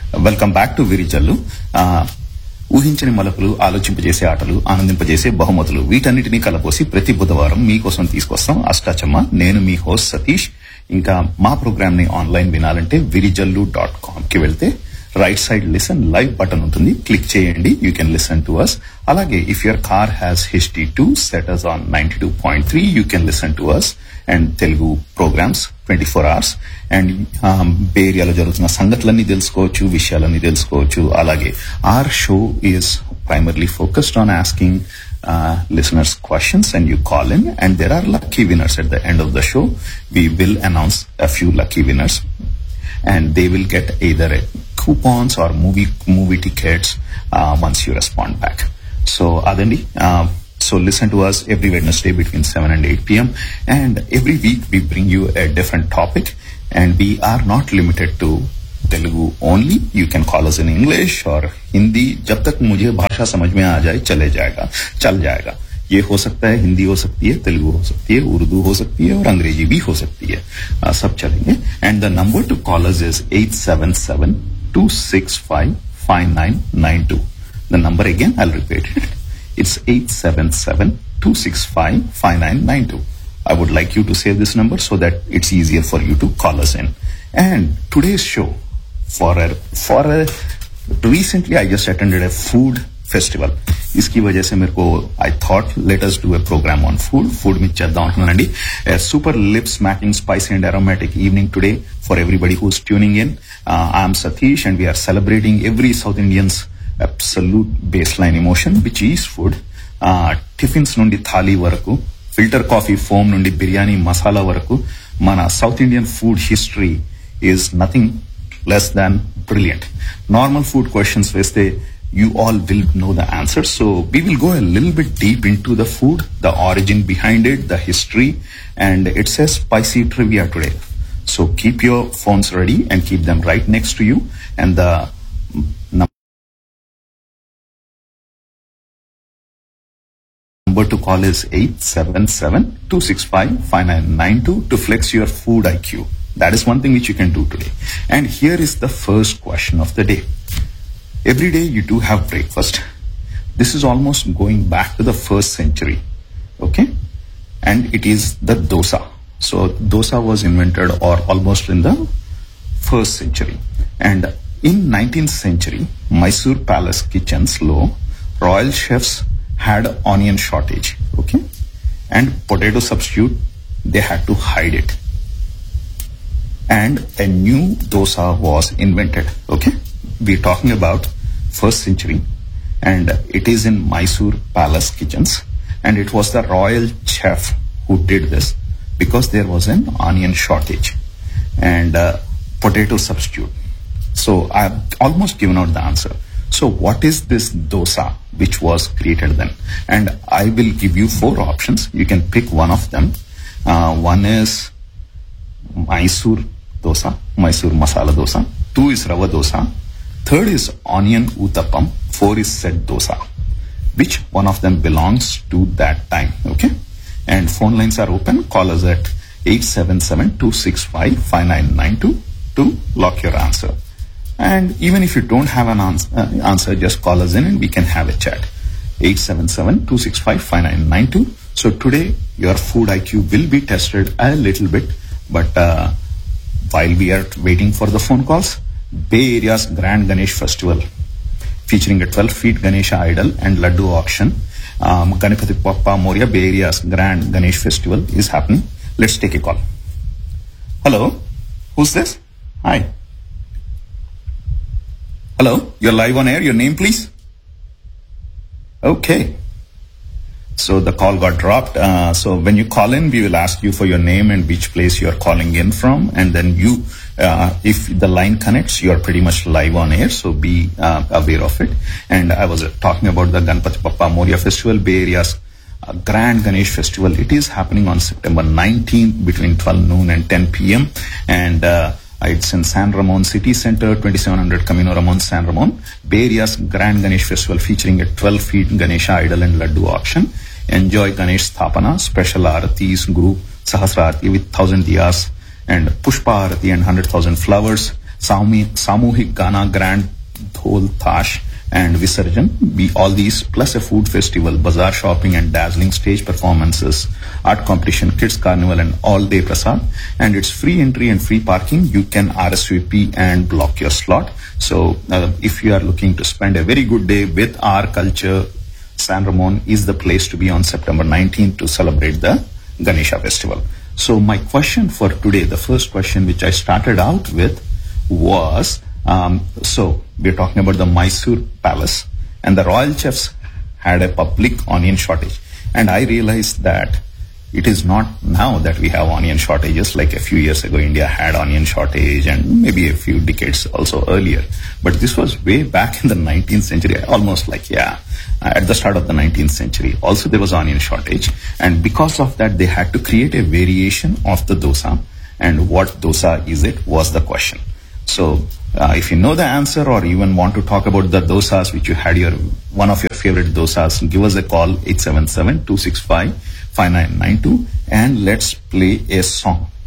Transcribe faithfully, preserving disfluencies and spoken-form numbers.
Welcome back to Virijallu. ఊహించని మలుపులు, ఆలోచింపజేసే ఆటలు, ఆనందింపజేసే బహుమతులు, వీటన్నిటినీ కలపోసి ప్రతి బుధవారం మీకోసం తీసుకొస్తాం అష్టాచమ్మ. నేను మీ హోస్ట్ సతీష్. ఇంకా మా ప్రోగ్రామ్ ని ఆన్లైన్ వినాలంటే విరిజల్లు డాట్ కామ్ కి వెళ్తే right side listen live button ఉంటుంది, క్లిక్ చేయండి. You can listen to us. అలాగే if your car has HD two setters on ninety two point three you can listen to us and Telugu programmes twenty four hours. And బే ఏరియాలో జరుగుతున్న సంగతులన్నీ తెలుసుకోవచ్చు, విషయాలన్నీ తెలుసుకోవచ్చు. అలాగే are show is primarily focused on asking uh, listeners questions, and you call in, and there are lucky winners at the end of the show. We will announce a few lucky winners, and they will get either a coupons or movie movie tickets uh, once you respond back. So adandi uh, so listen to us every Wednesday between seven and eight p.m. and every week we bring you a different topic, and we are not limited to Telugu only. You can call us in English or Hindi. जब तक मुझे भाषा समझ में आ जाए चले जाएगा चल जाएगा. ये हो सकता है, हिंदी हो सकती है, तेलुगु हो सकती है, उर्दू हो सकती है और अंग्रेजी भी हो सकती है. uh, सब चलेंगे. And the number to call us is eight seven seven two six five five nine nine two. The number again, I'll repeat it. It's eight seven seven two six five five nine nine two. I would like you to save this number so that it's easier for you to call us in. And today's show, for a for a recently I just attended a food festival. इसकी वजह से मेरे को I thought let us do a program on food. Food में चलता हूँ Nandi. A super lip smacking, spicy and aromatic evening today for everybody who's tuning in. Uh, I am Satish, and we are celebrating every South Indian's absolute baseline emotion, which is food. Uh, tiffins nundi thali varaku, filter coffee foam nundi biryani masala varaku, mana South Indian food history is nothing less than brilliant. Normal food questions veste you all will know the answers, so we will go a little bit deep into the food, the origin behind it, the history, and it's a spicy trivia today. So keep your phones ready and keep them right next to you. And the number to call is eight seven seven two six five five nine nine two to flex your food I Q. That is one thing which you can do today. And here is the first question of the day. Every day you do have breakfast. This is almost going back to the first century. Okay? And it is the dosa. So dosa was invented or almost in the first century. And in nineteenth century, Mysore Palace kitchens law, royal chefs had onion shortage. Okay? And potato substitute, they had to hide it. And a new dosa was invented. Okay, we're talking about first century, and it is in Mysore Palace kitchens, and it was the royal chef who did this because there was an onion shortage and uh, potato substitute. So I've almost given out the answer. So what is this dosa which was created then? And I will give you four options. You can pick one of them. Uh, one is Mysore dosa, Mysore masala dosa. Two is rava dosa. Third is onion uttappam. Four is set dosa. Which one of them belongs to that time? Okay. And phone lines are open. Call us at eight seven seven two six five five nine nine two to lock your answer. And even if you don't have an ans- uh, answer, just call us in and we can have a chat. eight seven seven two six five five nine nine two. So today your food I Q will be tested a little bit, but uh, while we are waiting for the phone calls, Bay Area's Grand Ganesh Festival, featuring a twelve feet Ganesha idol and Laddu auction, um, Ganapati Bappa Moria, Bay Area's Grand Ganesh Festival is happening. Let's take a call. Hello, who's this? Hi. Hello, you're live on air. Your name, please? Okay. So the call got dropped. Uh, so when you call in, we will ask you for your name and which place you are calling in from. And then you, uh, if the line connects, you are pretty much live on air. So be uh, aware of it. And I was uh, talking about the Ganpati Bappa Moria Festival, Bay Area's uh, Grand Ganesh Festival. It is happening on September nineteenth between twelve noon and ten p.m. And uh, it's in San Ramon City Center, twenty-seven hundred Camino Ramon, San Ramon. Bay Area's Grand Ganesh Festival featuring a twelve feet Ganesha idol and Laddu auction. Enjoy Ganesh Sthapana, special Aarati's group, Sahasra Aarati with thousand diyas and Pushpa Aarati and one hundred thousand flowers. Samui, Samuhik Gana Grand Dhol Tash and Visarjan, be all these plus a food festival, bazaar shopping and dazzling stage performances, art competition, kids carnival and all day prasad. And it's free entry and free parking. You can R S V P and block your slot. So uh, if you are looking to spend a very good day with our culture, San Ramon is the place to be on September nineteenth to celebrate the Ganesha festival. So my question for today, the first question which I started out with was, um, so we're talking about the Mysore Palace, and the royal chefs had a public onion shortage. And I realized that it is not now that we have onion shortages. Like a few years ago, India had onion shortage, and maybe a few decades also earlier. But this was way back in the nineteenth century, almost like, yeah, at the start of the nineteenth century. Also, there was onion shortage. And because of that, they had to create a variation of the dosa. And what dosa is it was the question. So uh, if you know the answer or even want to talk about the dosas which you had, your one of your favorite dosas, give us a call, eight seven seven, two six five, five nine nine two, and let's play a song.